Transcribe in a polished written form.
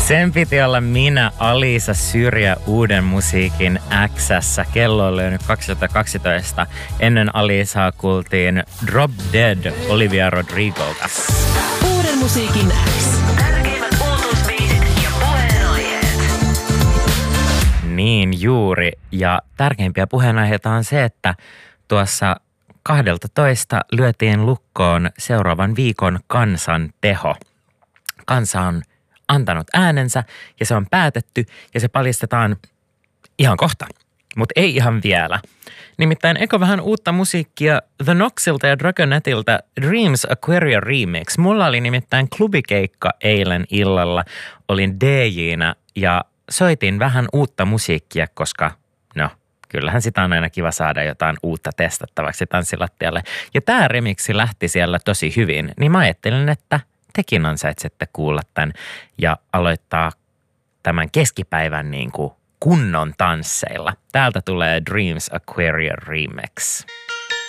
Sen piti olla minä, Alisa Syrjä, uuden musiikin X:ssä. Kello oli nyt 2012. Ennen Alisaa kuultiin Drop Dead Olivia Rodrigolta. Uuden musiikin X. Tärkeimmät uutuusbiisit ja puheenaiheet. Niin juuri. Ja tärkeimpiä puheenaiheita on se, että tuossa 12 lyötiin lukkoon seuraavan viikon kansan teho. Kansa on antanut äänensä ja se on päätetty ja se paljastetaan ihan kohta, mutta ei ihan vielä. Nimittäin eka vähän uutta musiikkia The Noxilta ja Dragonetilta Dreams Aquaria Remix. Mulla oli nimittäin klubikeikka eilen illalla. Olin DJ:nä ja soitin vähän uutta musiikkia, koska kyllähän sitä on aina kiva saada jotain uutta testattavaksi tanssilattialle. Ja tää remiksi lähti siellä tosi hyvin, niin mä ajattelin, että tekin ansaitsette kuulla tämän ja aloittaa tämän keskipäivän niin kuin kunnon tansseilla. Täältä tulee Dreams Aquaria Remix.